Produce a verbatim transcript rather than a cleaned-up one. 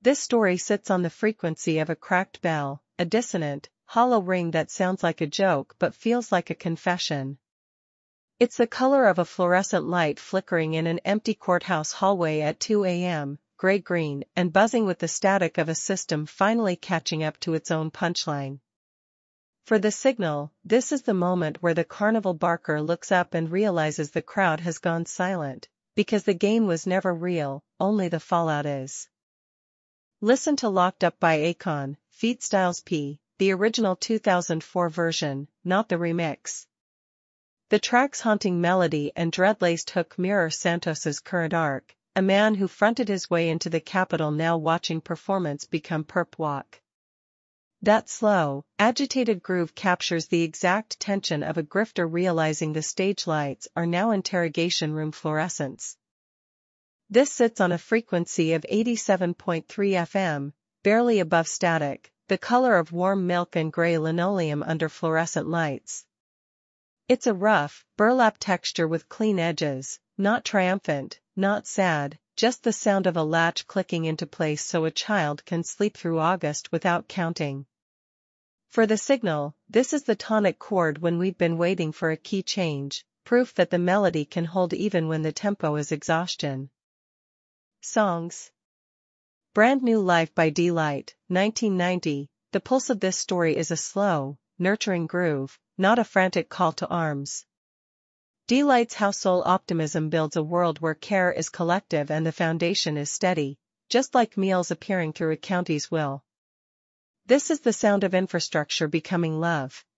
This story sits on the frequency of a cracked bell, a dissonant, hollow ring that sounds like a joke but feels like a confession. It's the color of a fluorescent light flickering in an empty courthouse hallway at two a m, gray-green and buzzing with the static of a system finally catching up to its own punchline. For the signal, this is the moment where the carnival barker looks up and realizes the crowd has gone silent, because the gain was never real, only the fallout is. Listen to Locked Up by Akon, feat. Styles P, the original two thousand four version, not the remix. The track's haunting melody and dread-laced hook mirror Santos's current arc, a man who fronted his way into the Capitol now watching performance become perp walk. That slow, agitated groove captures the exact tension of a grifter realizing the stage lights are now interrogation room fluorescents. This sits on a frequency of eighty-seven point three F M, barely above static, the color of warm milk and gray linoleum under fluorescent lights. It's a rough, burlap texture with clean edges, not triumphant, not sad, just the sound of a latch clicking into place so a child can sleep through August without counting. For the signal, this is the tonic chord when we've been waiting for a key change, proof that the melody can hold even when the tempo is exhaustion. Songs. Brand New Life by D-Light, nineteen ninety. The pulse of this story is a slow, nurturing groove, not a frantic call to arms. D-Light's how soul optimism builds a world where care is collective and the foundation is steady, just like meals appearing through a county's will. This is the sound of infrastructure becoming love,